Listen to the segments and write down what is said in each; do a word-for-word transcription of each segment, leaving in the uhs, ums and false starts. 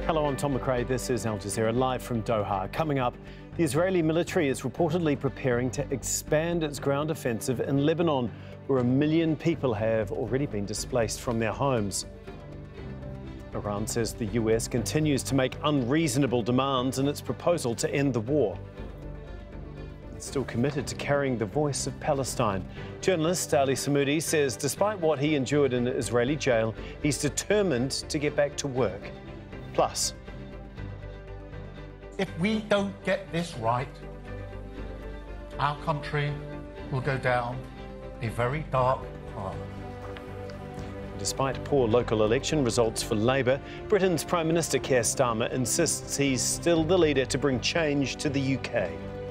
Hello, I'm Tom McRae. This is Al Jazeera live from Doha. Coming up, the Israeli military is reportedly preparing to expand its ground offensive in Lebanon, where a million people have already been displaced from their homes. Iran says the U S continues to make unreasonable demands in its proposal to end the war. It's still committed to carrying the voice of Palestine. Journalist Ali Samudi says despite what he endured in an Israeli jail, he's determined to get back to work. Plus, if we don't get this right, our country will go down a very dark path. Despite poor local election results for Labour, Britain's Prime Minister Keir Starmer insists he's still the leader to bring change to the U K.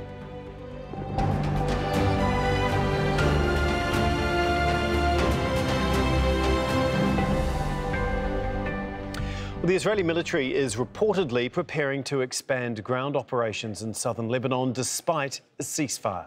Well, the Israeli military is reportedly preparing to expand ground operations in southern Lebanon despite a ceasefire.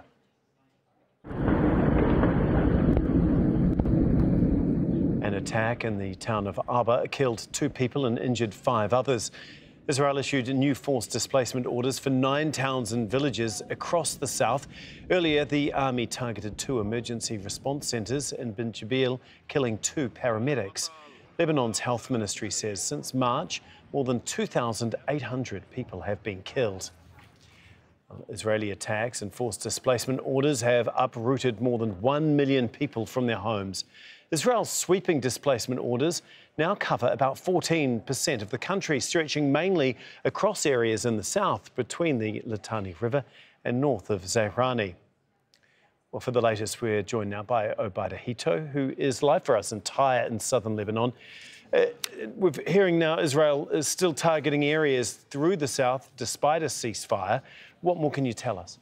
An attack in the town of Arba killed two people and injured five others. Israel issued new forced displacement orders for nine towns and villages across the south. Earlier, the army targeted two emergency response centres in Bint Jbeil, killing two paramedics. Lebanon's health ministry says since March, more than two thousand eight hundred people have been killed. Israeli attacks and forced displacement orders have uprooted more than one million people from their homes. Israel's sweeping displacement orders now cover about fourteen percent of the country, stretching mainly across areas in the south between the Litani River and north of Zahrani. Well, for the latest, we're joined now by Obaida Hito, who is live for us in Tyre in southern Lebanon. Uh, we're hearing now Israel is still targeting areas through the south despite a ceasefire. What more can you tell us?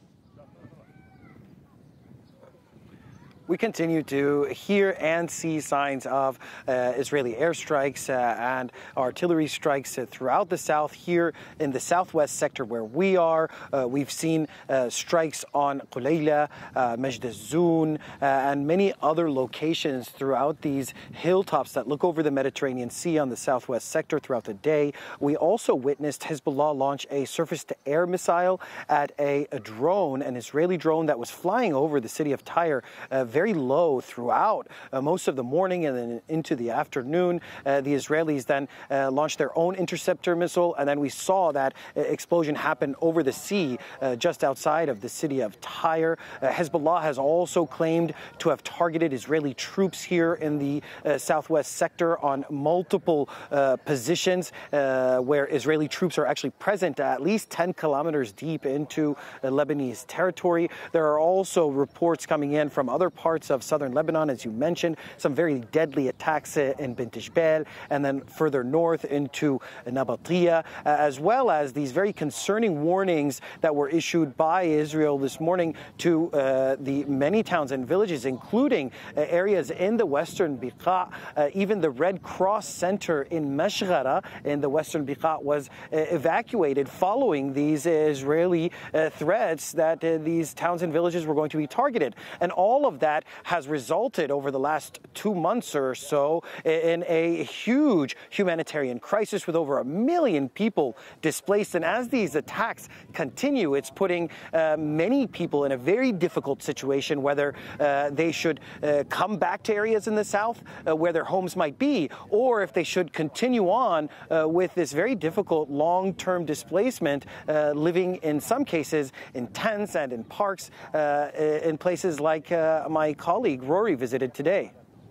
We continue to hear and see signs of uh, Israeli airstrikes uh, and artillery strikes uh, throughout the south. Here in the southwest sector where we are, uh, we've seen uh, strikes on Qulayla, uh, Majd al-Zoun, uh, and many other locations throughout these hilltops that look over the Mediterranean Sea on the southwest sector throughout the day. We also witnessed Hezbollah launch a surface-to-air missile at a, a drone, an Israeli drone that was flying over the city of Tyre, uh, very low throughout uh, most of the morning and then into the afternoon. Uh, the Israelis then uh, launched their own interceptor missile, and then we saw that uh, explosion happen over the sea uh, just outside of the city of Tyre. Uh, Hezbollah has also claimed to have targeted Israeli troops here in the uh, southwest sector on multiple uh, positions uh, where Israeli troops are actually present at least ten kilometers deep into uh, Lebanese territory. There are also reports coming in from other parts of southern Lebanon, as you mentioned, some very deadly attacks in Bint Jbeil and then further north into Nabatia, uh, as well as these very concerning warnings that were issued by Israel this morning to uh, the many towns and villages, including uh, areas in the western Beqa. Uh, even the Red Cross Center in Meshghara in the western Beqa was uh, evacuated following these Israeli uh, threats that uh, these towns and villages were going to be targeted. And all of that has resulted over the last two months or so in a huge humanitarian crisis with over a million people displaced. And as these attacks continue, it's putting uh, many people in a very difficult situation, whether uh, they should uh, come back to areas in the south uh, where their homes might be, or if they should continue on uh, with this very difficult long-term displacement, uh, living in some cases in tents and in parks uh, in places like uh, my colleague Rory visited today.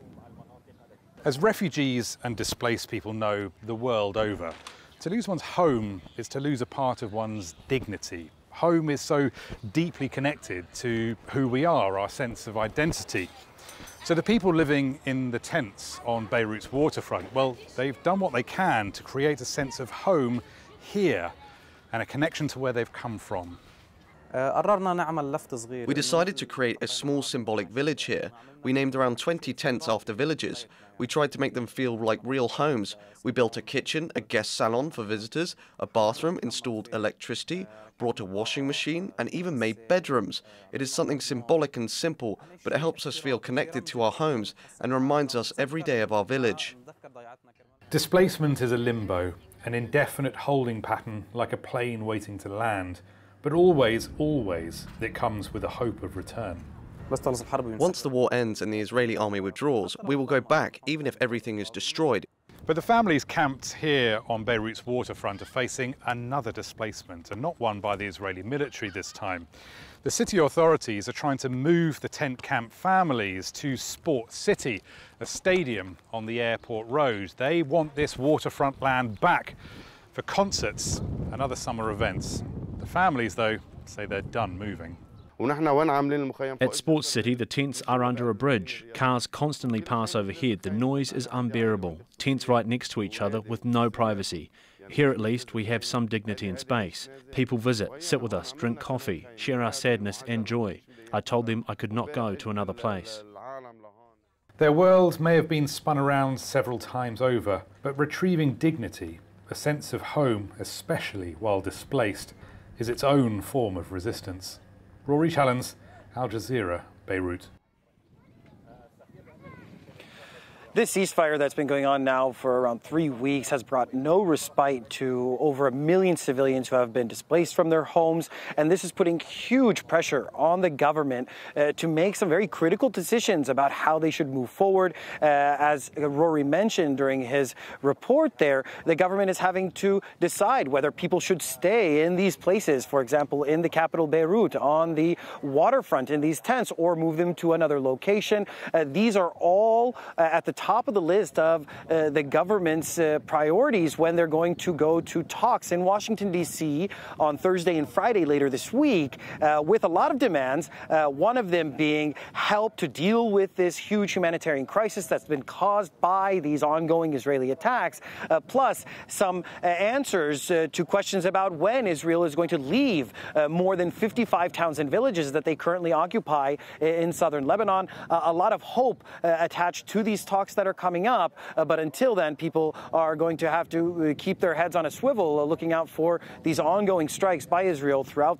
As refugees and displaced people know the world over, to lose one's home is to lose a part of one's dignity. Home is so deeply connected to who we are, our sense of identity. So the people living in the tents on Beirut's waterfront, well, they've done what they can to create a sense of home here and a connection to where they've come from. We decided to create a small symbolic village here. We named around twenty tents after villages. We tried to make them feel like real homes. We built a kitchen, a guest salon for visitors, a bathroom, installed electricity, brought a washing machine, and even made bedrooms. It is something symbolic and simple, but it helps us feel connected to our homes and reminds us every day of our village. Displacement is a limbo, an indefinite holding pattern like a plane waiting to land. But always, always, it comes with a hope of return. Once the war ends and the Israeli army withdraws, we will go back, even if everything is destroyed. But the families camped here on Beirut's waterfront are facing another displacement, and not one by the Israeli military this time. The city authorities are trying to move the tent camp families to Sport City, a stadium on the airport road. They want this waterfront land back for concerts and other summer events. The families, though, say they're done moving. At Sports City, the tents are under a bridge. Cars constantly pass overhead. The noise is unbearable. Tents right next to each other with no privacy. Here at least we have some dignity and space. People visit, sit with us, drink coffee, share our sadness and joy. I told them I could not go to another place. Their world may have been spun around several times over, but retrieving dignity, a sense of home, especially while displaced, is its own form of resistance. Rory Challens, Al Jazeera, Beirut. This ceasefire that's been going on now for around three weeks has brought no respite to over a million civilians who have been displaced from their homes. And this is putting huge pressure on the government uh, to make some very critical decisions about how they should move forward. Uh, as Rory mentioned during his report there, the government is having to decide whether people should stay in these places, for example, in the capital Beirut, on the waterfront in these tents, or move them to another location. Uh, these are all uh, at the top top of the list of uh, the government's uh, priorities when they're going to go to talks in Washington, D C on Thursday and Friday later this week, uh, with a lot of demands, uh, one of them being help to deal with this huge humanitarian crisis that's been caused by these ongoing Israeli attacks, uh, plus some uh, answers uh, to questions about when Israel is going to leave uh, more than fifty-five towns and villages that they currently occupy in southern Lebanon. Uh, a lot of hope uh, attached to these talks that are coming up, uh, but until then, people are going to have to uh, keep their heads on a swivel, uh, looking out for these ongoing strikes by Israel throughout